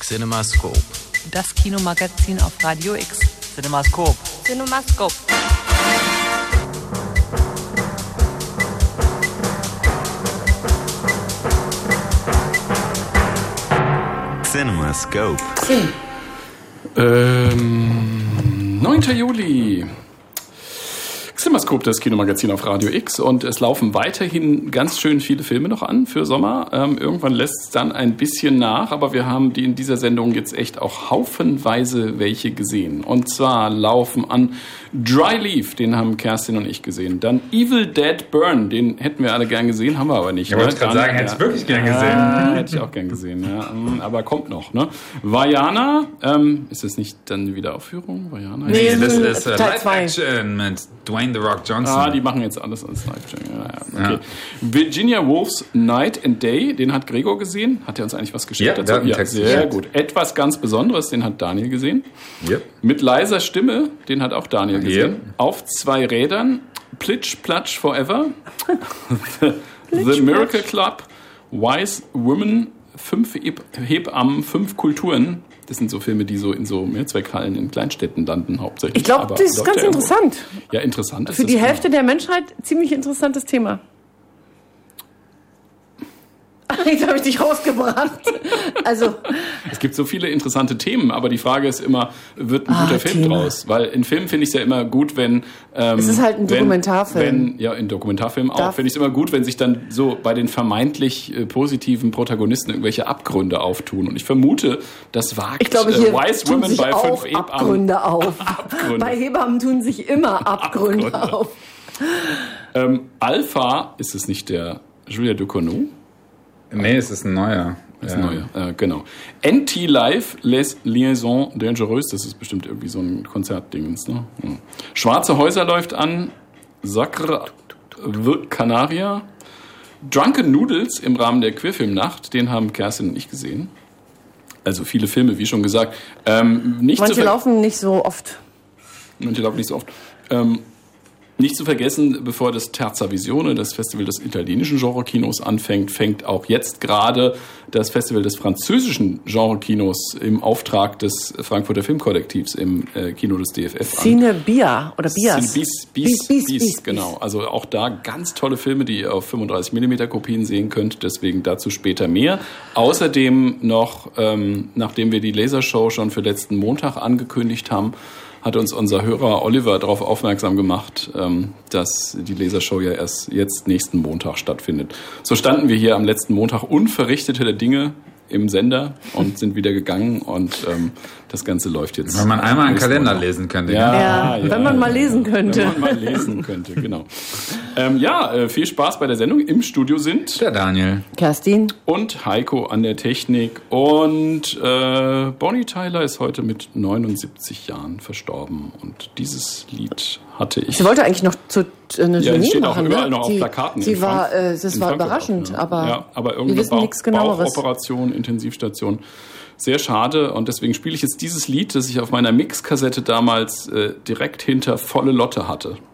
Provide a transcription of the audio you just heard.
CinemaScope. Das Kinomagazin auf Radio X. CinemaScope. CinemaScope. CinemaScope. 9. Juli. CinemaScope, das Kinomagazin auf Radio X, und es laufen weiterhin ganz schön viele Filme noch an für Sommer. Irgendwann lässt es dann ein bisschen nach, aber wir haben die in dieser Sendung jetzt echt auch haufenweise welche gesehen. Und zwar laufen an Dry Leaf, den haben Kerstin und ich gesehen. Dann Evil Dead Burn, den hätten wir alle gern gesehen, haben wir aber nicht. Ich wollte gerade sagen, hätte ich wirklich gern gesehen. Hätte ich auch gern gesehen, ja. Aber kommt noch, ne? Vaiana, ist das nicht dann eine Wiederaufführung? Vaiana? Nee, das ist Teil 2 Live-Action mit Dwayne The Rock Johnson. Die machen jetzt alles als Live-Action. Ja, okay. Virginia Woolf's Night and Day, den hat Gregor gesehen. Hat er uns eigentlich was geschickt dazu? Ja, sehr gut. Etwas ganz Besonderes, den hat Daniel gesehen. Yep. Mit leiser Stimme, den hat auch Daniel gesehen. Yep. Auf 2 Rädern, Plitsch, Platsch Forever, The Miracle Club, Wise Women, 5 Hebammen, 5 Kulturen. Das sind so Filme, die so in so Mehrzweckhallen in Kleinstädten landen hauptsächlich. Ich glaube, das ist ganz interessant. Ja, interessant ist für die Hälfte der Menschheit ziemlich interessantes Thema. Jetzt habe ich dich rausgebracht. Also, es gibt so viele interessante Themen, aber die Frage ist immer, wird ein guter Film draus? Weil in Filmen finde ich es ja immer gut, wenn... es ist halt ein Dokumentarfilm. In Dokumentarfilmen auch. Finde ich es immer gut, wenn sich dann so bei den vermeintlich positiven Protagonisten irgendwelche Abgründe auftun. Und ich vermute, das wagt ich glaube, hier Wise tun Women sich bei auch 5 Hebammen. Abgründe auf. Abgründe. Bei Hebammen tun sich immer Abgründe auf. Alpha, ist es nicht der Julia Ducournau? Nee, es ist ein neuer. Das neue, genau. Anti-Life, Les Liaisons Dangereuses, das ist bestimmt irgendwie so ein Konzertdingens, ne? Ja. Schwarze Häuser läuft an, Sacre Canaria, Drunken Noodles im Rahmen der Queerfilmnacht, den haben Kerstin und ich gesehen. Also viele Filme, wie schon gesagt. Manche laufen nicht so oft. Nicht zu vergessen, bevor das Terza Visione, das Festival des italienischen Genre-Kinos, anfängt, fängt auch jetzt gerade das Festival des französischen Genre-Kinos im Auftrag des Frankfurter Filmkollektivs im Kino des DFF an. Cine Bia oder Bias. Bis, genau. Also auch da ganz tolle Filme, die ihr auf 35mm Kopien sehen könnt, deswegen dazu später mehr. Außerdem noch, nachdem wir die Lasershow schon für letzten Montag angekündigt haben, hat uns unser Hörer Oliver darauf aufmerksam gemacht, dass die Lasershow ja erst jetzt nächsten Montag stattfindet. So standen wir hier am letzten Montag unverrichteter Dinge im Sender und sind wieder gegangen und das Ganze läuft jetzt. Wenn man einmal einen Kalender lesen könnte. Ja, wenn man mal lesen könnte. Wenn man mal lesen könnte, genau. Viel Spaß bei der Sendung. Im Studio sind der Daniel, Kerstin und Heiko an der Technik. Und Bonnie Tyler ist heute mit 79 Jahren verstorben. Und dieses Lied hatte ich... Sie wollte eigentlich noch eine Genie steht machen. Auch überall ne? noch auf Plakaten. Das war überraschend, auch, ja. aber wir irgendeine wissen nichts Genaueres. Bauchoperation, Intensivstation. Sehr schade, und deswegen spiele ich jetzt dieses Lied, das ich auf meiner Mixkassette damals direkt hinter Volle Lotte hatte.